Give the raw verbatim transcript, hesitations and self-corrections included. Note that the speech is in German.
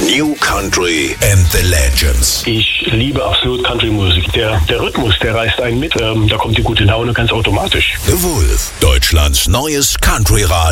New Country and the Legends. Ich liebe absolut Country-Musik. Der, der Rhythmus, der reißt einen mit. Ähm, da kommt die gute Laune ganz automatisch. The Wolf, Deutschlands neues Country-Radio.